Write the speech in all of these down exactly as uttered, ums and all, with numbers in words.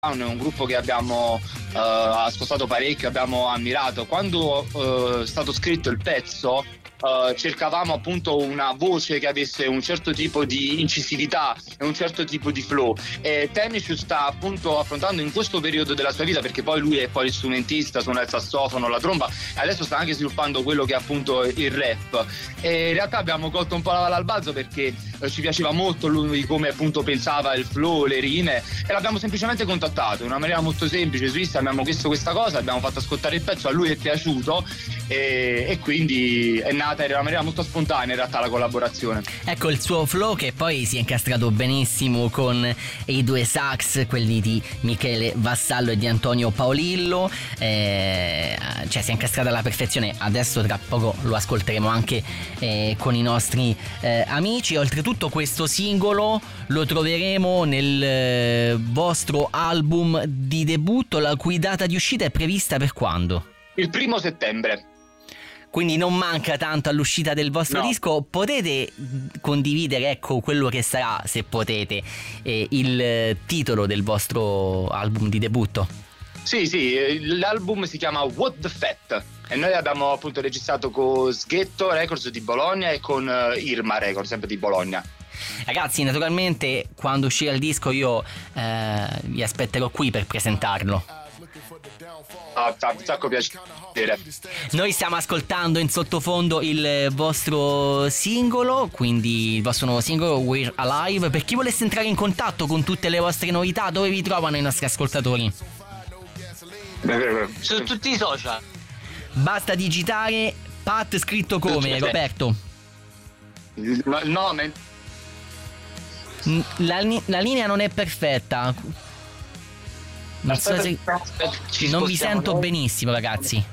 è un gruppo che abbiamo uh, ascoltato parecchio, abbiamo ammirato. Quando uh, è stato scritto il pezzo uh, cercavamo appunto una voce che avesse un certo tipo di incisività e un certo tipo di flow, e Tenacious sta appunto affrontando in questo periodo della sua vita, perché poi lui è poi strumentista, suona il sassofono, la tromba, e adesso sta anche sviluppando quello che è appunto il rap, e in realtà abbiamo colto un po' la palla al balzo perché eh, ci piaceva molto lui come appunto pensava il flow, le rime, e l'abbiamo semplicemente contattato in una maniera molto semplice su Instagram, abbiamo chiesto questa cosa, abbiamo fatto ascoltare il pezzo, a lui è piaciuto e, e quindi è nata in una maniera molto spontanea in realtà la collaborazione. Ecco il suo flow che poi si è incastrato benissimo con i due sax, quelli di Michele Vassallo e di Antonio Paolillo, eh, cioè si è incastrata alla perfezione. Adesso tra poco lo ascolteremo anche eh, con i nostri eh, amici. Oltretutto questo singolo lo troveremo nel eh, vostro album di debutto, la cui data di uscita è prevista per quando? Il primo settembre. Quindi non manca tanto all'uscita del vostro no. disco. Potete condividere, ecco, quello che sarà, se potete, eh, il titolo del vostro album di debutto? Sì, sì, l'album si chiama What the Fat e noi abbiamo appunto registrato con Sghetto Records di Bologna e con Irma Records, sempre di Bologna. Ragazzi, naturalmente quando uscirà il disco io eh, vi aspetterò qui per presentarlo. Ah, un sacco piacere. Noi stiamo ascoltando in sottofondo il vostro singolo, quindi il vostro nuovo singolo We're Alive. Per chi volesse entrare in contatto con tutte le vostre novità, dove vi trovano i nostri ascoltatori? Su tutti i social. Basta digitare Pat scritto come, Roberto? Il nome? La, la linea non è perfetta. Non so se... Non vi sento benissimo, ragazzi.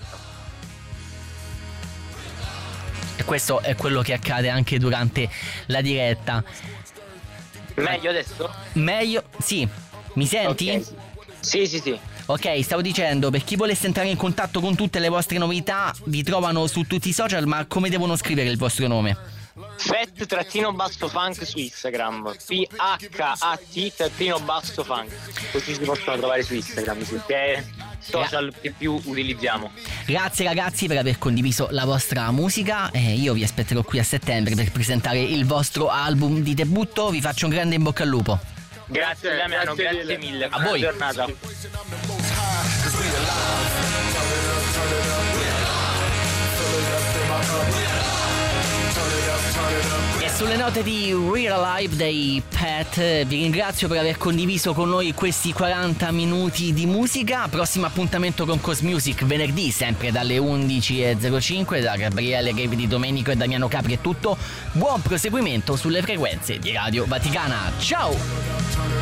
E questo è quello che accade anche durante la diretta. Meglio adesso? Meglio, sì. Mi senti? Okay. Sì, sì, sì. Ok, stavo dicendo, per chi volesse entrare in contatto con tutte le vostre novità, vi trovano su tutti i social, ma come devono scrivere il vostro nome? Fat trattino basso funk su Instagram, P H A T trattino basso funk, così si possono trovare su Instagram, sì, che è social che più utilizziamo. Grazie ragazzi per aver condiviso la vostra musica, e io vi aspetterò qui a settembre per presentare il vostro album di debutto. Vi faccio un grande in bocca al lupo. Grazie Damiano, grazie, grazie mille. A voi. Buona giornata. E sulle note di We're Alive dei Pat vi ringrazio per aver condiviso con noi questi quaranta minuti di musica. Prossimo appuntamento con Cosmusic venerdì, sempre dalle undici e zero cinque. Da Gabriele Gavi di Domenico e Damiano Capri è tutto. Buon proseguimento sulle frequenze di Radio Vaticana. Ciao!